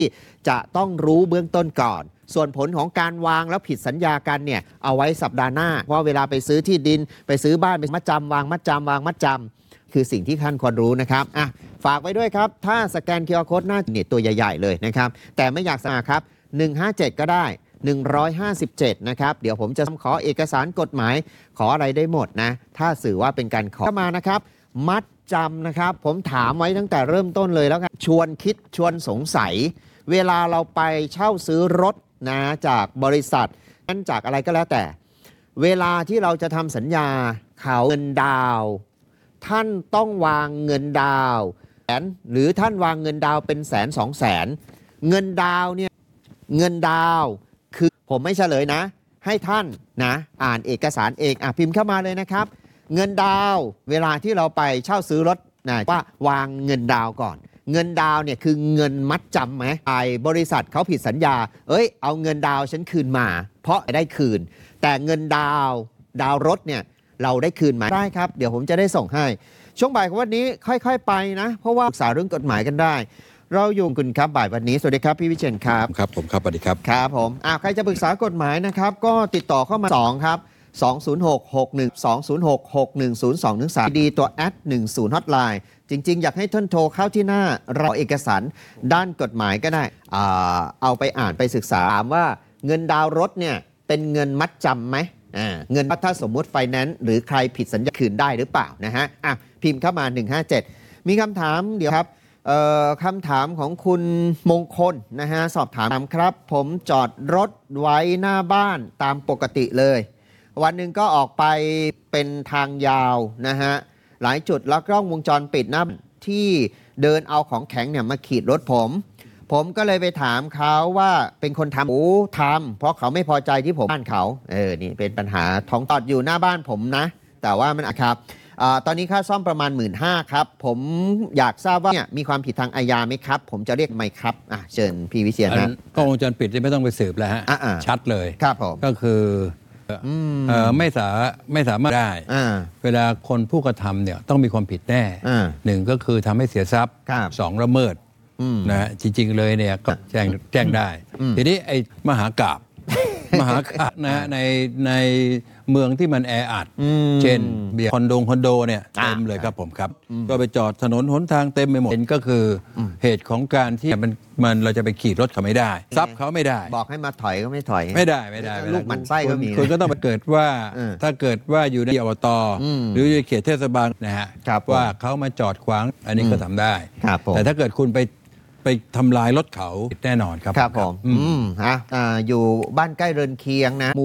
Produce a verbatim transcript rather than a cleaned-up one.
จะต้องรู้เบื้องต้นก่อนส่วนผลของการวางแล้วผิดสัญญากันเนี่ยเอาไว้สัปดาห์หน้าเพราะเวลาไปซื้อที่ดินไปซื้อบ้านไปมัดจำวางมัดจำวางมัดจำคือสิ่งที่ท่านควรรู้นะครับอ่ะฝากไว้ด้วยครับถ้าสแกน คิว อาร์ Code หน้าเนี่ยตัวใหญ่ๆเลยนะครับแต่ไม่อยากสมัครครับหนึ่งห้าเจ็ดก็ได้หนึ่งร้อยห้าสิบเจ็ดนะครับเดี๋ยวผมจะขอเอกสารกฎหมายขออะไรได้หมดนะถ้าสื่อว่าเป็นการขอเข้ามานะครับมัดจำนะครับผมถามไว้ตั้งแต่เริ่มต้นเลยแล้วกันชวนคิดชวนสงสัยเวลาเราไปเช่าซื้อรถนะจากบริษัทนั่นจากอะไรก็แล้วแต่เวลาที่เราจะทำสัญญาเขาเงินดาวท่านต้องวางเงินดาวแสนหรือท่านวางเงินดาวเป็นแสนสองแสนเงินดาวเนี่ยเงินดาวคือผมไม่เฉลยนะให้ท่านนะอ่านเอกสารเองอ่ะพิมพ์เข้ามาเลยนะครับเงินดาวเวลาที่เราไปเช่าซื้อรถนะว่าวางเงินดาวก่อนเงินดาวเนี่ยคือเงินมัดจำไหมไอ้บริษัทเขาผิดสัญญาเอ้ยเอาเงินดาวฉันคืนมาเพราะได้คืนแต่เงินดาวดาวรถเนี่ยเราได้คืนไหมได้ครับเดี๋ยวผมจะได้ส่งให้ช่วงบ่ายของวันนี้ค่อยๆไปนะเพราะว่าปรึกษาเรื่องกฎหมายกันได้เราอยู่คุณครับบ่ายวันนี้สวัสดีครับพี่วิเชียรครับครับผมครับสวัสดีครับครับผมอ่าใครจะปรึกษากฎหมายนะครับก็ติดต่อเข้ามาสองครับสอง ศูนย์ หก หก หนึ่ง สอง ศูนย์ หก หก หนึ่ง ศูนย์ สอง หนึ่ง สาม ดีตัวแอดหนึ่งศูนย์ Hotline จริงๆอยากให้ท่านโทรเข้าที่หน้าเราเอกสารด้านกฎหมายก็ได้อ่าเอาไปอ่านไปศึกษาถามว่าเงินดาวรถเนี่ยเป็นเงินมัดจำไหมอ่าเงินถ้าสมมุติไฟแนนซ์หรือใครผิดสัญญาคืนได้หรือเปล่านะฮะอ่ะพิมพ์เข้ามาหนึ่งห้าเจ็ดมีคำถามเดี๋ยวครับเอ่อคำถามของคุณมงคลนะฮะสอบถามครับผมจอดรถไว้หน้าบ้านตามปกติเลยวันหนึ่งก็ออกไปเป็นทางยาวนะฮะหลายจุดแล้วกล้องวงจรปิดนะที่เดินเอาของแข็งเนี่ยมาขีดรถผมผมก็เลยไปถามเขาว่าเป็นคนทำโอ้ทำเพราะเขาไม่พอใจที่ผมบ้านเขาเออนี่เป็นปัญหาท้องตอดอยู่หน้าบ้านผมนะแต่ว่ามันครับอตอนนี้ค่าซ่อมประมาณ หนึ่งหมื่นห้าพัน ครับผมอยากทราบว่าเนี่ยมีความผิดทางอาญาไหมครับผมจะเรียกไหมครับอ่ะเชิญพี่วิเชียรนะกล้องวงจรปิดไม่ต้องไปสืบแล้วฮะชัดเลยครับผมก็คือเออไม่สาไม่สามารถได้เวลาคนผู้กระทำเนี่ยต้องมีความผิดแน่หนึ่งก็คือทำให้เสียทรัพย์สองละเมิดนะฮะจริงๆเลยเนี่ยก็แจ้งแจ้งได้ทีนี้ไอ้มหากาพย์มหากาพย์นะฮะในในเมืองที่มันแออัดเช่นเบียร์คอนโดคอนโดเนี่ยเต็มเลยครับผมครับก็ไปจอดถนนหนทางเต็มไปหมดก็คือเหตุของการที่มันมันเราจะไปขี่รถเขาไม่ได้ซับเขาไม่ได้บอกให้มาถอยก็ไม่ถอยไม่ได้ไม่ได้ลูกมันไส้ก็มีคุณก็ต้องไปเกิดว่าถ้าเกิดว่าอยู่ในอบตหรือในเขตเทศบาลนะฮะว่าเขามาจอดขวางอันนี้ก็ทำได้แต่ถ้าเกิดคุณไปไปทำลายรถเขาแน่นอนครับครับผมอืมฮะอยู่บ้านใกล้เรือนเคียงนะ